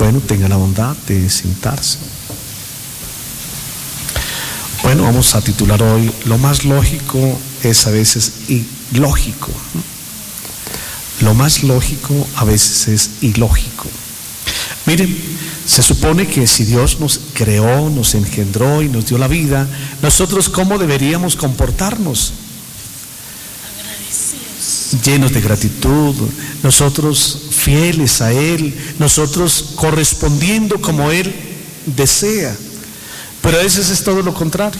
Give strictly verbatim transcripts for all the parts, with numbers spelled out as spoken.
Bueno, tenga la bondad de sentarse. Bueno, vamos a titular hoy: lo más lógico es a veces ilógico. Lo más lógico a veces es ilógico. Miren, se supone que si Dios nos creó, nos engendró y nos dio la vida, nosotros ¿cómo deberíamos comportarnos? Agradecidos. Llenos de gratitud, nosotros fieles a Él, nosotros correspondiendo como Él desea. Pero a veces es todo lo contrario.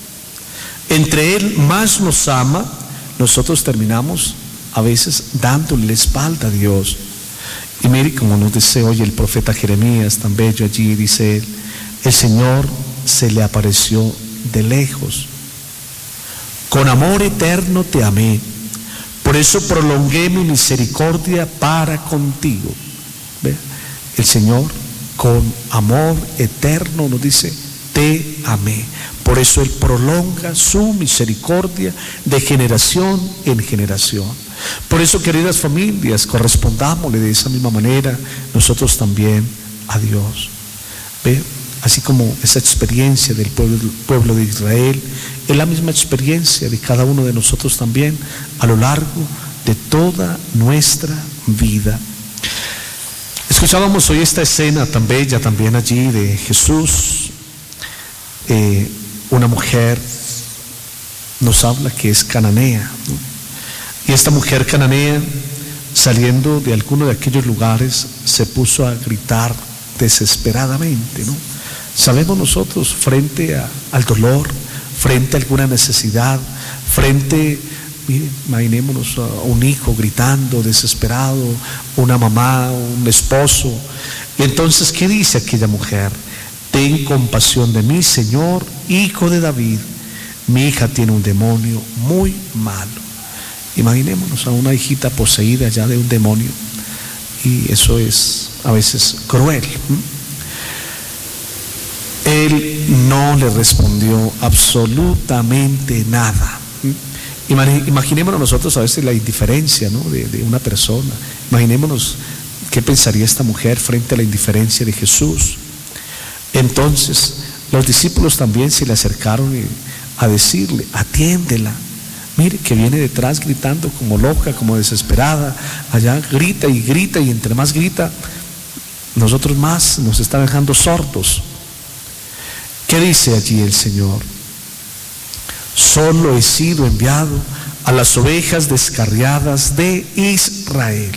Entre Él más nos ama, nosotros terminamos a veces dándole la espalda a Dios. Y mire como nos dice hoy el profeta Jeremías, tan bello allí, dice él: el Señor se le apareció de lejos. Con amor eterno te amé, por eso prolongué mi misericordia para contigo. ¿Ve? El Señor con amor eterno nos dice: te amé. Por eso Él prolonga su misericordia de generación en generación. Por eso, queridas familias, correspondámosle de esa misma manera nosotros también a Dios. ¿Ve? Así como esa experiencia del pueblo, pueblo de Israel es la misma experiencia de cada uno de nosotros también a lo largo de toda nuestra vida. Escuchábamos hoy esta escena tan bella también allí de Jesús. Eh, una mujer nos habla que es cananea, ¿no? Y esta mujer cananea, saliendo de alguno de aquellos lugares, se puso a gritar desesperadamente, ¿no? Sabemos nosotros, frente a, al dolor, frente a alguna necesidad, frente, miren, imaginémonos a un hijo gritando desesperado, una mamá, un esposo. Y entonces, ¿qué dice aquella mujer? Ten compasión de mí, Señor, hijo de David. Mi hija tiene un demonio muy malo. Imaginémonos a una hijita poseída ya de un demonio. Y eso es a veces cruel. Él no le respondió absolutamente nada. Imaginémonos nosotros a veces la indiferencia, ¿no? de, de una persona. Imaginémonos qué pensaría esta mujer frente a la indiferencia de Jesús. Entonces los discípulos también se le acercaron a decirle: atiéndela, mire que viene detrás gritando como loca, como desesperada, allá grita y grita, y entre más grita, nosotros más nos está dejando sordos. ¿Qué dice allí el Señor? Solo he sido enviado a las ovejas descarriadas de Israel.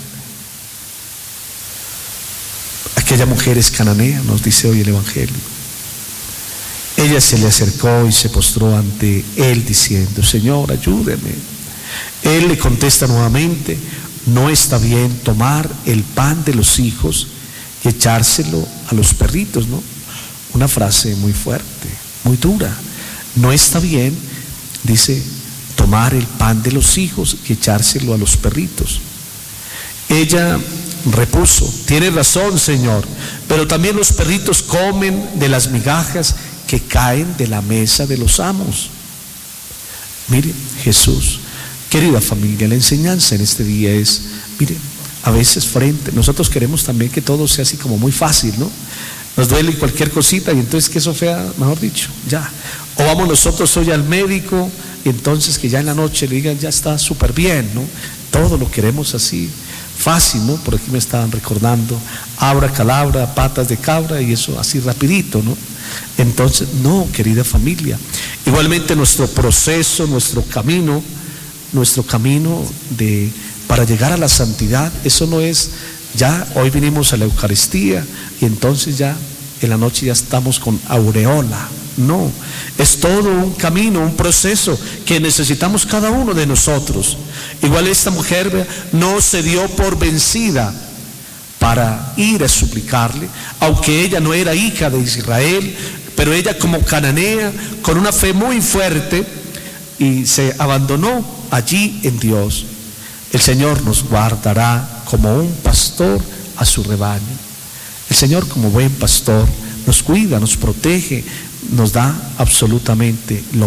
Aquella mujer es cananea, nos dice hoy el Evangelio. Ella se le acercó y se postró ante él diciendo: Señor, ayúdame. Él le contesta nuevamente: no está bien tomar el pan de los hijos y echárselo a los perritos, ¿no? Una frase muy fuerte, muy dura. No está bien, dice, tomar el pan de los hijos y echárselo a los perritos. Ella repuso: tiene razón, Señor, pero también los perritos comen de las migajas que caen de la mesa de los amos. Mire, Jesús, querida familia, la enseñanza en este día es, mire, a veces frente, nosotros queremos también que todo sea así como muy fácil, ¿no? Nos duele cualquier cosita y entonces que eso sea, mejor dicho, ya. O vamos nosotros hoy al médico y entonces que ya en la noche le digan: ya está súper bien, ¿no? Todo lo queremos así fácil, ¿no? Por aquí me estaban recordando abra calabra, patas de cabra, y eso así rapidito, ¿no? Entonces, no, querida familia, igualmente nuestro proceso, nuestro camino, nuestro camino de, para llegar a la santidad, eso no es ya hoy vinimos a la Eucaristía y entonces ya en la noche ya estamos con aureola. No, es todo un camino, un proceso que necesitamos cada uno de nosotros. Igual esta mujer, vea, no se dio por vencida para ir a suplicarle, aunque ella no era hija de Israel, pero ella como cananea, con una fe muy fuerte, y se abandonó allí en Dios. El Señor nos guardará como un pastor a su rebaño. El Señor, como buen pastor, nos cuida, nos protege, nos da absolutamente lo